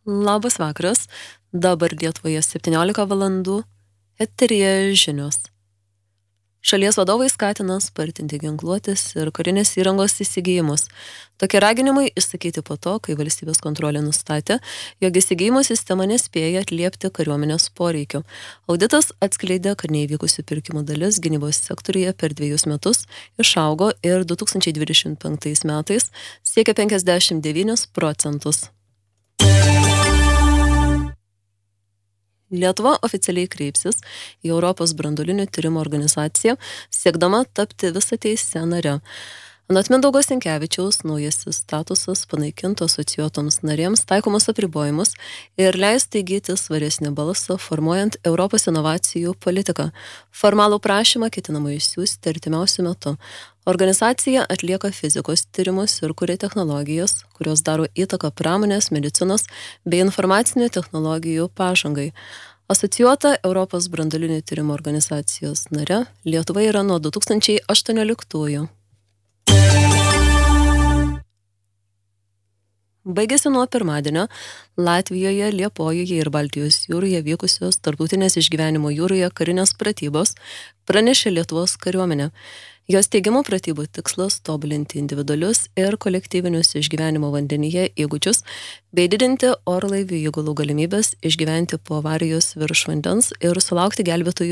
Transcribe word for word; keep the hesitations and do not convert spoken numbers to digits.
Labas vakaras. Dabar Lietuvoje septyniolika valandų. Eteryje žinios. Šalies vadovai skatina spartinti ginkluotės ir karinės įrangos įsigijimus. Tokie raginimai išsakyti po to, kai valstybės kontrolė nustatė, jog įsigijimo sistema nespėja atliepti kariuomenės poreikių. Auditas atskleidė, kad neįvykusių pirkimų dalis gynybos sektoriuje per dviejus metus išaugo ir du tūkstančiai dvidešimt penktais metais siekia penkiasdešimt devynis procentus. Lietuva oficialiai kreipsis į Europos branduolinių tyrimų organizaciją, siekdama tapti visateise nare. Anot Mindaugo Sinkevičiaus, naujasis statusas panaikintų asocijuotoms narėms taikomus apribojimus ir leistų įgyti svaresnį balsą, formuojant Europos inovacijų politiką. Formalų prašymą ketinama išsiųsti artimiausiu metu. Organizacija atlieka fizikos tyrimus ir kuria technologijas, kurios daro įtaką pramonės, medicinos bei informacinių technologijų pažangai. Asocijuota Europos branduolinių tyrimų organizacijos nare Lietuva yra nuo du tūkstančiai aštuonioliktųjų. Baigėsi nuo pirmadienio Latvijoje, Liepojoje ir Baltijos jūroje vykusios tarptautinės išgyvenimo jūroje karinės pratybos, pranešė Lietuvos kariuomenė. Jos teigimu pratybų tikslas tobulinti individualius ir kolektyvinius išgyvenimo vandenyje įgūdžius bei didinti orlaivių įgulų galimybės išgyventi po avarijos virš vandens ir sulaukti gelbėtojų